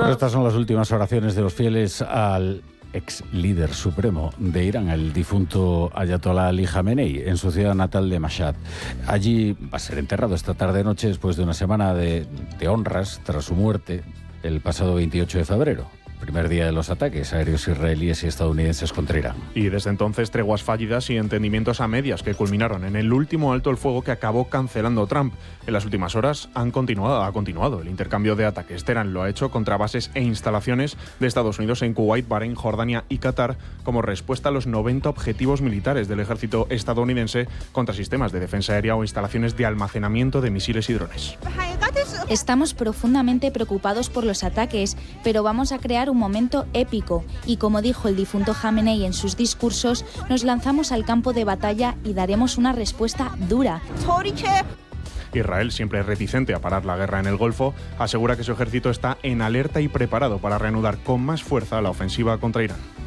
Estas son las últimas oraciones de los fieles al ex líder supremo de Irán, el difunto Ayatollah Ali Jamenei, en su ciudad natal de Mashhad. Allí va a ser enterrado esta tarde-noche después de una semana de honras tras su muerte el pasado 28 de febrero. Primer día de los ataques aéreos israelíes y estadounidenses contra Irán. Y desde entonces treguas fallidas y entendimientos a medias que culminaron en el último alto el fuego que acabó cancelando Trump. En las últimas horas ha continuado el intercambio de ataques. Teherán lo ha hecho contra bases e instalaciones de Estados Unidos en Kuwait, Bahrein, Jordania y Qatar como respuesta a los 90 objetivos militares del ejército estadounidense contra sistemas de defensa aérea o instalaciones de almacenamiento de misiles y drones. Estamos profundamente preocupados por los ataques, pero vamos a crear un momento épico y, como dijo el difunto Jamenei en sus discursos, nos lanzamos al campo de batalla y daremos una respuesta dura. Israel, siempre reticente a parar la guerra en el Golfo, asegura que su ejército está en alerta y preparado para reanudar con más fuerza la ofensiva contra Irán.